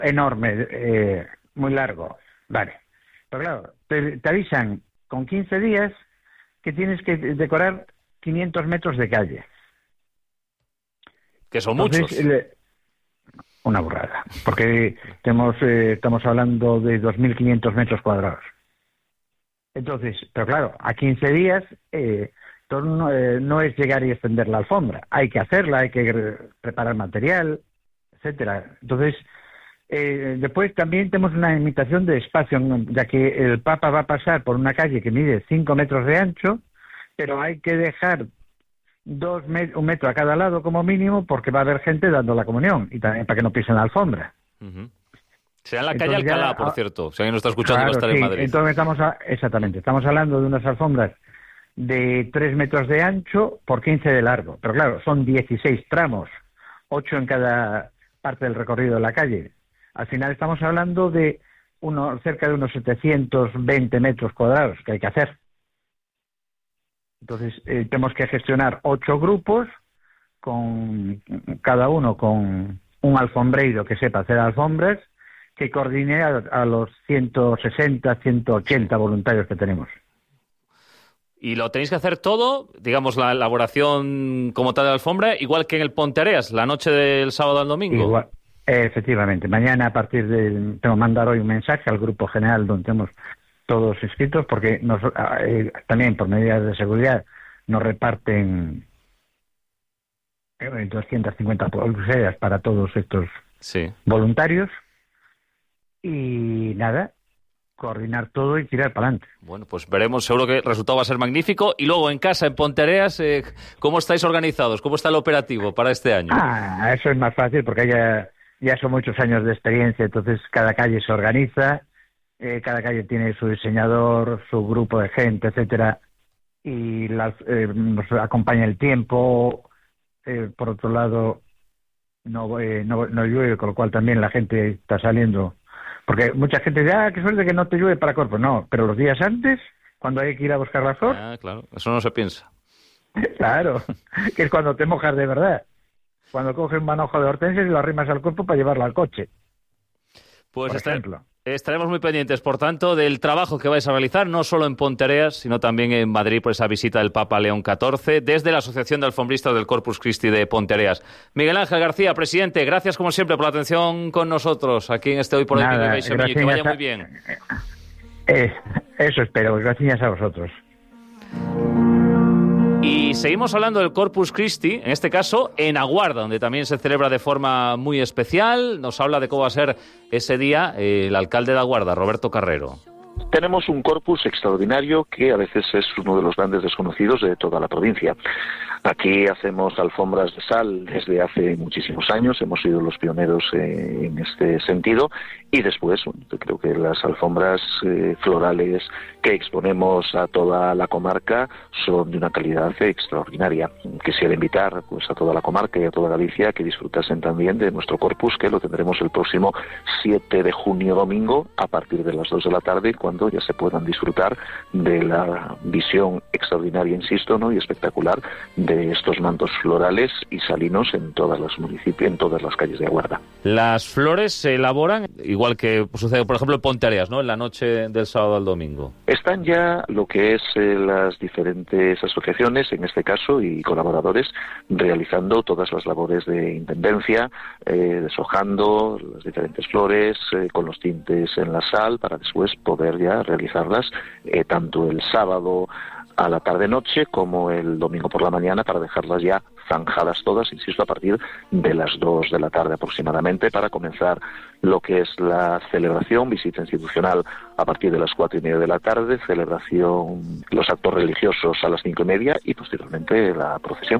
enorme, muy largo. Vale. Pero claro, te avisan con 15 días que tienes que decorar 500 metros de calle. Que son Entonces, muchos. Una burrada, porque estamos hablando de 2.500 metros cuadrados. Entonces, pero claro, a 15 días no es llegar y extender la alfombra. Hay que hacerla, hay que preparar material, etcétera. Entonces, después también tenemos una limitación de espacio, ya que el Papa va a pasar por una calle que mide 5 metros de ancho, pero hay que dejar 1 metro a cada lado como mínimo, porque va a haber gente dando la comunión y también para que no pisen la alfombra. Sea en la calle Alcalá, por cierto, si alguien nos está escuchando, va a estar en Madrid. Entonces estamos hablando de unas alfombras de 3 metros de ancho por 15 de largo, pero claro, son 16 tramos, 8 en cada parte del recorrido de la calle. Al final estamos hablando de cerca de unos 720 metros cuadrados que hay que hacer. Entonces, tenemos que gestionar 8 grupos, con cada uno con un alfombreiro que sepa hacer alfombras, que coordine a los 160, 180 voluntarios que tenemos. Y lo tenéis que hacer todo, digamos, la elaboración como tal de la alfombra, igual que en el Ponteareas, la noche del sábado al domingo. Igual, efectivamente. Mañana, tengo que mandar hoy un mensaje al grupo general donde tenemos todos inscritos, porque también por medidas de seguridad nos reparten 250 pulseras para todos estos voluntarios. Y nada, coordinar todo y tirar para adelante. Bueno, pues veremos, seguro que el resultado va a ser magnífico. Y luego en casa, en Ponteareas, ¿cómo estáis organizados? ¿Cómo está el operativo para este año? Eso es más fácil porque ya son muchos años de experiencia, entonces cada calle se organiza. Cada calle tiene su diseñador, su grupo de gente, etcétera, y nos acompaña el tiempo. Por otro lado, no llueve, con lo cual también la gente está saliendo, porque mucha gente dice, qué suerte que no te llueve para Corpus. No, pero los días antes, cuando hay que ir a buscar la flor... claro, eso no se piensa. Claro, que es cuando te mojas de verdad, cuando coges un manojo de hortensias y lo arrimas al cuerpo para llevarlo al coche. Pues por ejemplo. Estaremos muy pendientes, por tanto, del trabajo que vais a realizar, no solo en Ponteareas, sino también en Madrid por esa visita del Papa León XIV, desde la Asociación de Alfombristas del Corpus Christi de Ponteareas. Miguel Ángel García, presidente, gracias como siempre por la atención con nosotros aquí en este Hoy por Hoy. Que vaya muy bien. Eso espero, gracias a vosotros. Y seguimos hablando del Corpus Christi, en este caso en Aguarda, donde también se celebra de forma muy especial. Nos habla de cómo va a ser ese día el alcalde de Aguarda, Roberto Carrero. Tenemos un corpus extraordinario que a veces es uno de los grandes desconocidos de toda la provincia. Aquí hacemos alfombras de sal desde hace muchísimos años, hemos sido los pioneros en este sentido, y después creo que las alfombras florales que exponemos a toda la comarca son de una calidad extraordinaria. Quisiera invitar pues a toda la comarca y a toda Galicia a que disfrutasen también de nuestro corpus, que lo tendremos el próximo 7 de junio domingo a partir de las 2 de la tarde, cuando ya se puedan disfrutar de la visión extraordinaria, insisto, y espectacular de estos mantos florales y salinos en todos los municipios, en todas las calles de Aguarda. Las flores se elaboran igual que sucede, por ejemplo, en Ponteareas, ¿no? En la noche del sábado al domingo. Están ya lo que es las diferentes asociaciones, en este caso, y colaboradores, realizando todas las labores de intendencia, deshojando las diferentes flores, con los tintes en la sal, para después poder ya realizarlas tanto el sábado a la tarde-noche como el domingo por la mañana, para dejarlas ya zanjadas todas, insisto, a partir de las 2 de la tarde aproximadamente, para comenzar lo que es la celebración, visita institucional a partir de las 4:30 de la tarde, celebración, los actos religiosos a las 5:30 y posteriormente la procesión.